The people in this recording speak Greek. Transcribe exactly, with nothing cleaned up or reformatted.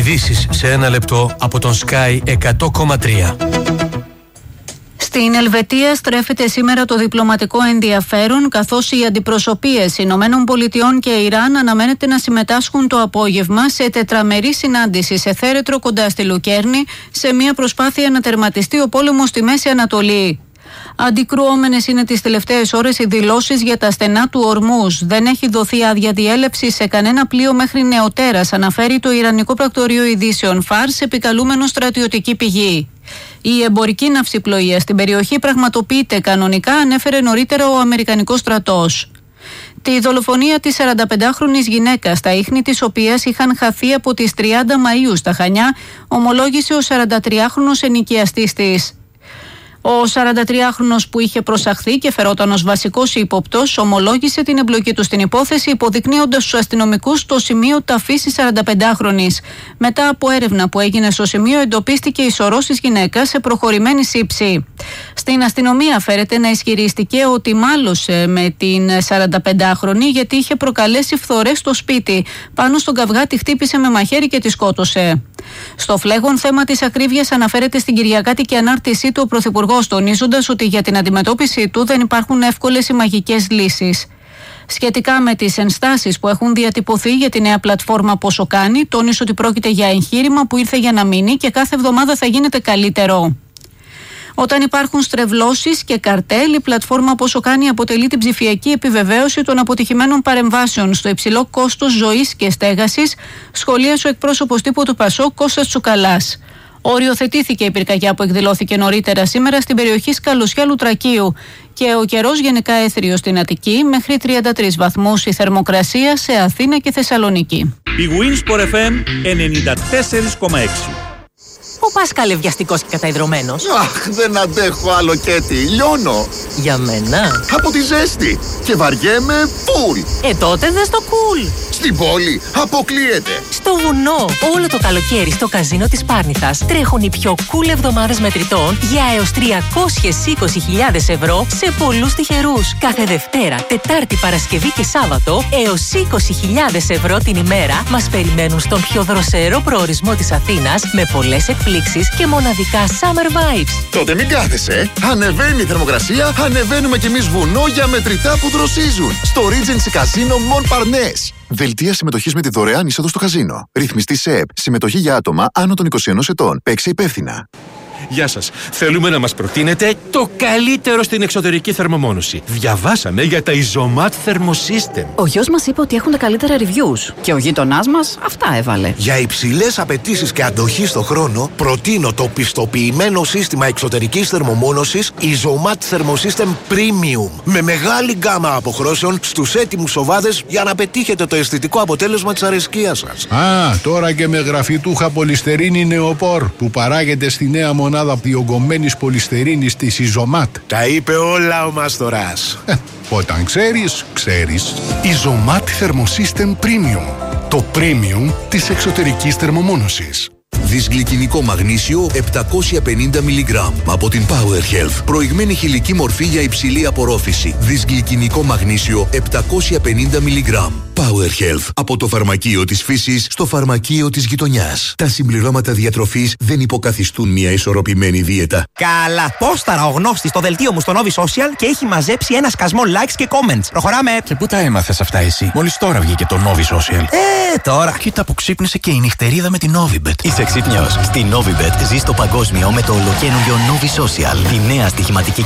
Ειδήσεις σε ένα λεπτό από τον Sky εκατό κόμμα τρία. Στην Ελβετία στρέφεται σήμερα το διπλωματικό ενδιαφέρον, καθώς οι αντιπροσωπείες Ηνωμένων Πολιτειών και Ιράν αναμένεται να συμμετάσχουν το απόγευμα σε τετραμερή συνάντηση σε Θέρετρο κοντά στη Λουκέρνη, σε μια προσπάθεια να τερματιστεί ο πόλεμος στη Μέση Ανατολή. Αντικρουόμενες είναι τις τελευταίες ώρες οι δηλώσεις για τα στενά του Ορμούζ. Δεν έχει δοθεί άδεια διέλευση σε κανένα πλοίο μέχρι νεοτέρας, αναφέρει το Ιρανικό Πρακτορείο Ειδήσεων Φάρς, επικαλούμενο στρατιωτική πηγή. Η εμπορική ναυσιπλοεία στην περιοχή πραγματοποιείται κανονικά, ανέφερε νωρίτερα ο Αμερικανικός στρατός. Τη δολοφονία της σαρανταπεντάχρονης γυναίκας, τα ίχνη της οποίας είχαν χαθεί από τις τριάντα Μαΐου στα Χανιά, ομολόγησε ο σαραντατριάχρονος ενοικιαστής της. Ο σαραντατριάχρονος που είχε προσαχθεί και φερόταν ως βασικός ύποπτος ομολόγησε την εμπλοκή του στην υπόθεση, υποδεικνύοντας στους αστυνομικούς το σημείο ταφής της σαρανταπεντάχρονης. Μετά από έρευνα που έγινε στο σημείο, εντοπίστηκε η σωρός της γυναίκας σε προχωρημένη σύψη. Στην αστυνομία φέρεται να ισχυριστηκε ότι μάλωσε με την σαρανταπεντάχρονη γιατί είχε προκαλέσει φθορές στο σπίτι. Πάνω στον καυγά τη χτύπησε με μαχαίρι και τη σκότωσε. Στο φλέγον θέμα της ακρίβειας αναφέρεται στην κυριακάτικη ανάρτησή του ο Πρωθυπουργός, τονίζοντας ότι για την αντιμετώπιση του δεν υπάρχουν εύκολες ή μαγικές λύσεις. Σχετικά με τις ενστάσεις που έχουν διατυπωθεί για τη νέα πλατφόρμα Πόσο Κάνει, τόνισε ότι πρόκειται για εγχείρημα που ήρθε για να μείνει και κάθε εβδομάδα θα γίνεται καλύτερο. Όταν υπάρχουν στρεβλώσεις και καρτέλ, η πλατφόρμα Πόσο Κάνει αποτελεί την ψηφιακή επιβεβαίωση των αποτυχημένων παρεμβάσεων στο υψηλό κόστος ζωής και στέγασης, σχολίασε ο εκπρόσωπος τύπου του Πασόκ Κώστας Τσουκαλάς. Οριοθετήθηκε η πυρκαγιά που εκδηλώθηκε νωρίτερα σήμερα στην περιοχή Σκαλουσιά Λουτρακίου και ο καιρός γενικά έθριος στην Αττική, μέχρι τριάντα τρεις βαθμούς η θερμοκρασία σε Αθήνα και Θεσσαλονίκη. Η Winsport εφ εμ ενενήντα τέσσερα κόμμα έξι. Πού πας καλευδιαστικός και καταϊδρωμένος? Αχ, δεν αντέχω άλλο Κέτι, λιώνω. Για μένα? Από τη ζέστη και βαριέμαι φουλ. Ε, τότε δες το cool. Στην πόλη αποκλείεται. Στο βουνό, όλο το καλοκαίρι στο καζίνο της Πάρνηθας τρέχουν οι πιο cool εβδομάδες μετρητών για έως τριακόσιες είκοσι χιλιάδες ευρώ σε πολλούς τυχερούς. Κάθε Δευτέρα, Τετάρτη, Παρασκευή και Σάββατο έως είκοσι χιλιάδες ευρώ την ημέρα μας περιμένουν στον πιο δροσερό προορισμό της Αθήνας με πολλές εκπλήξεις και μοναδικά summer vibes. Τότε μην κάθεσαι. Ανεβαίνει η θερμοκρασία, ανεβαίνουμε κι εμείς βουνό για μετρητά που δροσίζουν. Στο Regency Casino Mon Parnasse. Δελτία συμμετοχής με τη δωρεάν είσοδο στο καζίνο. Ρυθμιστή ΣΕΕΠ. Συμμετοχή για άτομα άνω των είκοσι ενός ετών. Παίξε υπεύθυνα. Γεια σας. Θέλουμε να μας προτείνετε το καλύτερο στην εξωτερική θερμομόνωση. Διαβάσαμε για τα Isomat Thermosystem. Ο γιος μας είπε ότι έχουν τα καλύτερα reviews και ο γείτονάς μας αυτά έβαλε. Για υψηλές απαιτήσεις και αντοχή στο χρόνο, προτείνω το πιστοποιημένο σύστημα εξωτερικής θερμομόνωσης Isomat Thermosystem Premium. Με μεγάλη γκάμα αποχρώσεων στους έτοιμους οβάδες για να πετύχετε το αισθητικό αποτέλεσμα της αρεσκίας σας. Α, τώρα και με γραφιτούχα πολυστερίνη νεοπόρ που παράγεται στη νέα μονάδα διογκωμένης πολυστερίνης της Isomat. Τα είπε όλα ο Μαστοράς. Ε, όταν ξέρεις, ξέρεις. Isomat Thermosystem Premium. Το premium της εξωτερικής θερμομόνωσης. Δυσγλυκινικό μαγνήσιο επτακόσια πενήντα μιλιγκράμμ από την Power Health. Προηγμένη χηλική μορφή για υψηλή απορρόφηση. Δυσγλυκινικό μαγνήσιο επτακόσια πενήντα μιλιγκράμμ. Power Health. Από το φαρμακείο της φύσης στο φαρμακείο της γειτονιάς. Τα συμπληρώματα διατροφής δεν υποκαθιστούν μια ισορροπημένη δίαιτα. Καλά, πόσταρα ο γνώστης στο δελτίο μου στο Novi Social και έχει μαζέψει ένα σκασμό likes και comments. Προχωράμε. Και πού τα έμαθες αυτά εσύ? Μόλις τώρα βγήκε το Novi Social. Ε, τώρα. Κοίτα που ξύπνησε και η νυχτερίδα με την Novibet. Είσαι ξύπνιος. Στη Novibet ζεις το παγκόσμιο με το ολοκαίνουργιο Novi Social. Τη νέα στοιχηματική